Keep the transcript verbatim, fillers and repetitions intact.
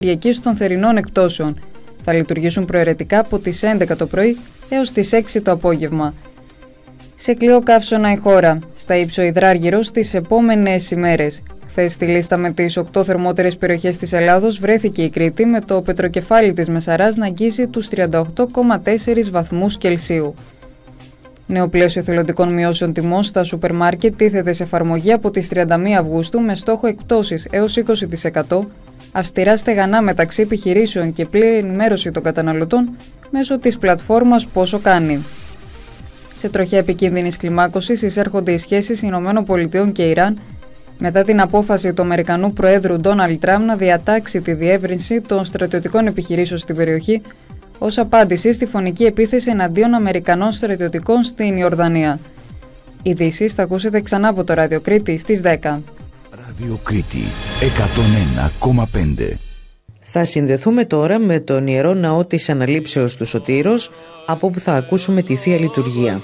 Κυριακής των θερινών εκπτώσεων. Θα λειτουργήσουν προαιρετικά από τις έντεκα το πρωί έως τις έξι το απόγευμα. Σε κλειό καύσωνα η χώρα, στα υψοϊδράργυρο στις επόμενες ημέρες. Χθες στη λίστα με τις οκτώ θερμότερες περιοχές της Ελλάδος βρέθηκε η Κρήτη, με το πετροκεφάλι της Μεσαράς να αγγίζει τους τριάντα οκτώ κόμμα τέσσερα βαθμούς Κελσίου. Νέο πλαίσιο εθελοντικών μειώσεων τιμών στα σούπερ μάρκετ τίθεται σε εφαρμογή από τις τριάντα μία Αυγούστου με στόχο εκπτώσεις έως είκοσι τοις εκατό, αυστηρά στεγανά μεταξύ επιχειρήσεων και πλήρη ενημέρωση των καταναλωτών μέσω της πλατφόρμας Πόσο Κάνει. Σε τροχιά επικίνδυνης κλιμάκωσης εισέρχονται οι σχέσεις Ηνωμένων Πολιτειών και Ιράν μετά την απόφαση του Αμερικανού Προέδρου Ντόναλντ Τραμπ να διατάξει τη διεύρυνση των στρατιωτικών επιχειρήσεων στην περιοχή ως απάντηση στη φωνική επίθεση εναντίον Αμερικανών στρατιωτικών στην Ιορδανία. Ειδήσεις θα ακούσετε ξανά από το Ράδιο Κρήτη στις δέκα. Ράδιο Κρήτη εκατόν ένα κόμμα πέντε. Θα συνδεθούμε τώρα με τον Ιερό Ναό της Αναλήψεως του Σωτήρος, από όπου θα ακούσουμε τη Θεία Λειτουργία.